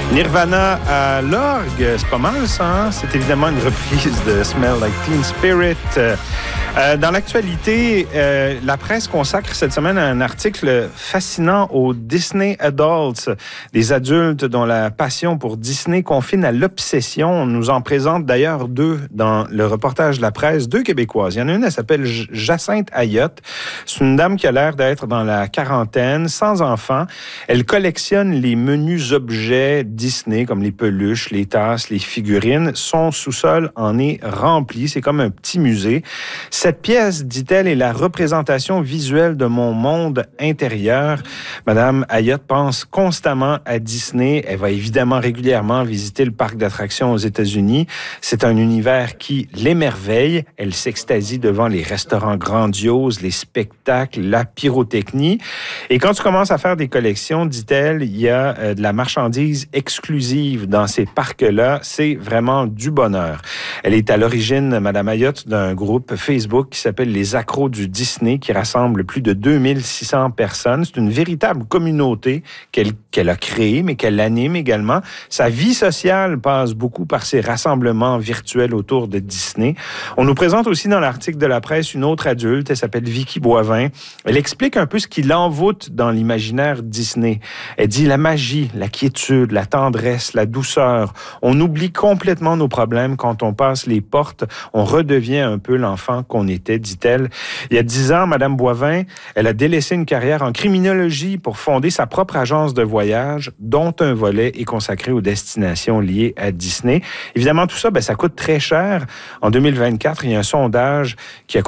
Nirvana à l'orgue, c'est pas mal ça, hein? C'est évidemment une reprise de Smell Like Teen Spirit. Dans l'actualité, la presse consacre cette semaine un article fascinant aux Disney Adults, des adultes dont la passion pour Disney confine à l'obsession. On nous en présente d'ailleurs deux dans le reportage de la presse, deux Québécoises. Il y en a une, elle s'appelle Jacinthe Ayotte. C'est une dame qui a l'air d'être dans la quarantaine, sans enfant. Elle collectionne les menus objets Disney, comme les peluches, les tasses, les figurines. Son sous-sol en est rempli. C'est comme un petit musée. Cette pièce, dit-elle, est la représentation visuelle de mon monde intérieur. Madame Ayotte pense constamment à Disney. Elle va évidemment régulièrement visiter le parc d'attractions aux États-Unis. C'est un univers qui l'émerveille. Elle s'extasie devant les restaurants grandioses, les spectacles, la pyrotechnie. Et quand tu commences à faire des collections, dit-elle, il y a de la marchandise exclusive dans ces parcs-là. C'est vraiment du bonheur. Elle est à l'origine, Madame Ayotte, d'un groupe Facebook qui s'appelle Les Accros du Disney, qui rassemble plus de 2600 personnes. C'est une véritable communauté qu'elle a créée, mais qu'elle anime également. Sa vie sociale passe beaucoup par ces rassemblements virtuels autour de Disney. On nous présente aussi dans l'article de la presse une autre adulte, elle s'appelle Vicky Boivin. Elle explique un peu ce qui l'envoûte dans l'imaginaire Disney. Elle dit la magie, la quiétude, la tendresse, la douceur. On oublie complètement nos problèmes quand on passe les portes. On redevient un peu l'enfant qu'on était, dit-elle. Il y a 10 ans, Madame Boivin, elle a délaissé une carrière en criminologie pour fonder sa propre agence de voyage, dont un volet est consacré aux destinations liées à Disney. Évidemment, tout ça, ça coûte très cher. En 2024, il y a un sondage qui a